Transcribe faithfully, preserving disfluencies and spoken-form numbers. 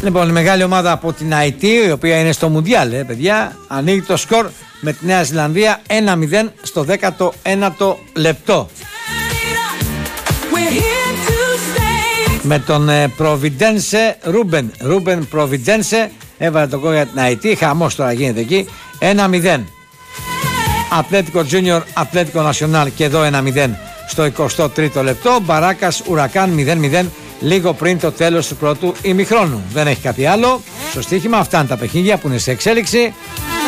Λοιπόν, η μεγάλη ομάδα από την Αϊτή, η οποία είναι στο Μουντιάλ, ε, παιδιά, ανοίγει το σκορ με τη Νέα Ζηλανδία ένα μηδέν στο δέκατο ένατο λεπτό. Με τον ε, Προβιντένσε Ρούμπεν, Ρούμπεν Προβιντένσε έβαλε τον κόλ για την Αϊτή, χαμός τώρα γίνεται εκεί, ένα μηδέν. Ατλέτικο Τζούνιορ, Ατλέτικο Νασιονάλ και εδώ ένα μηδέν στο εικοστό τρίτο λεπτό. Μπαράκας Ουρακάν μηδέν μηδέν λίγο πριν το τέλος του πρώτου ημιχρόνου. Δεν έχει κάτι άλλο στο στοίχημα, αυτά είναι τα παιχνίδια που είναι σε εξέλιξη.